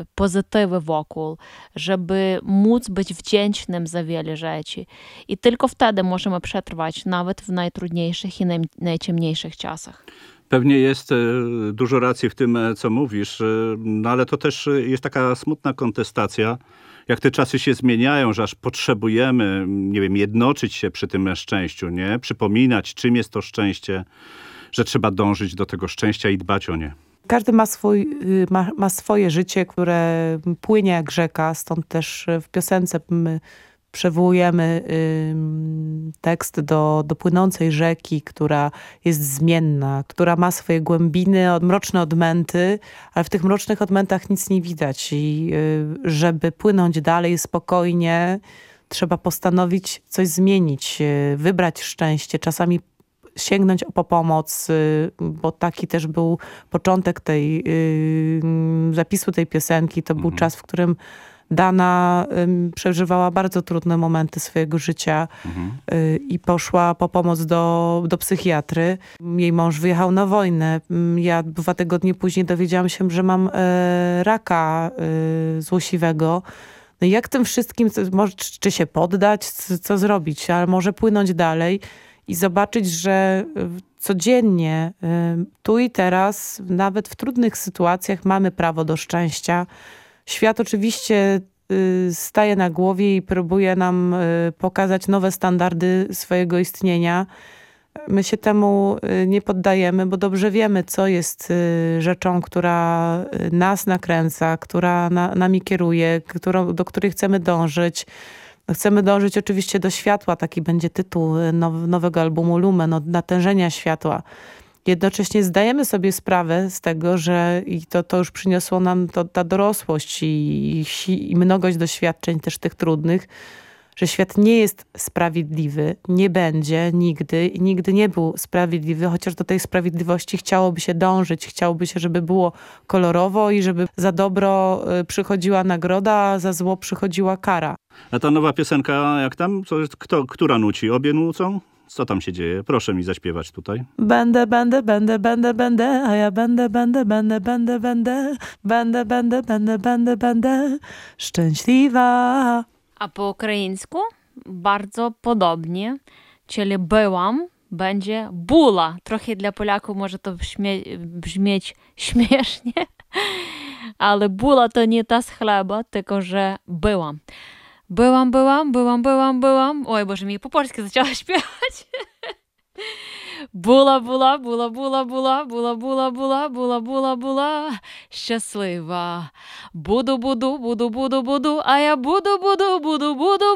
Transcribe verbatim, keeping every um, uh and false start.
pozytywy wokół, żeby móc być wdzięcznym za wiele rzeczy. I tylko wtedy możemy przetrwać nawet w najtrudniejszych i naj, najciemniejszych czasach. Pewnie jest dużo racji w tym, co mówisz, no ale to też jest taka smutna kontestacja, jak te czasy się zmieniają, że aż potrzebujemy, nie wiem, jednoczyć się przy tym szczęściu, nie? Przypominać, czym jest to szczęście, że trzeba dążyć do tego szczęścia i dbać o nie. Każdy ma, swój, ma, ma swoje życie, które płynie jak rzeka, stąd też w piosence my przywołujemy y, tekst do, do płynącej rzeki, która jest zmienna, która ma swoje głębiny, od, mroczne odmęty, ale w tych mrocznych odmętach nic nie widać. I y, żeby płynąć dalej spokojnie, trzeba postanowić coś zmienić, y, wybrać szczęście, czasami sięgnąć po pomoc, y, bo taki też był początek tej y, zapisu tej piosenki. To mhm. był czas, w którym Dana y, przeżywała bardzo trudne momenty swojego życia mhm. y, i poszła po pomoc do, do psychiatry. Jej mąż wyjechał na wojnę. Ja dwa tygodnie później dowiedziałam się, że mam y, raka y, złośliwego. No i jak tym wszystkim, może, czy się poddać, co, co zrobić, ale może płynąć dalej i zobaczyć, że codziennie, y, tu i teraz, nawet w trudnych sytuacjach mamy prawo do szczęścia. Świat oczywiście y, staje na głowie i próbuje nam y, pokazać nowe standardy swojego istnienia. My się temu y, nie poddajemy, bo dobrze wiemy, co jest y, rzeczą, która y, nas nakręca, która na, nami kieruje, którą, do której chcemy dążyć. Chcemy dążyć oczywiście do światła, taki będzie tytuł now, nowego albumu Lumen, od natężenia światła. Jednocześnie zdajemy sobie sprawę z tego, że i to, to już przyniosło nam to, ta dorosłość i, i, i mnogość doświadczeń też tych trudnych, że świat nie jest sprawiedliwy, nie będzie nigdy i nigdy nie był sprawiedliwy, chociaż do tej sprawiedliwości chciałoby się dążyć, chciałoby się, żeby było kolorowo i żeby za dobro przychodziła nagroda, a za zło przychodziła kara. A ta nowa piosenka, jak tam? Co, kto, która nuci? Obie nucą? Co tam się dzieje? Proszę mi zaśpiewać tutaj. Będę, będę, będę, będę, będę, a ja będę, będę, będę, będę, będę, będę, będę, będę, będę, będę szczęśliwa. A po ukraińsku bardzo podobnie, czyli byłam, będzie bula. Trochę dla Polaków może to brzmie, brzmieć śmiesznie, ale bula to nie ta z chleba, tylko że byłam. Byłam, byłam, byłam, byłam, byłam. Oj, Boże, mi po polsku zaczęła śpiewać. Була, була, була, була, була, була, була, була, була, була, була щаслива. Буду, буду, буду, буду, буду, а я буду, буду, буду, буду,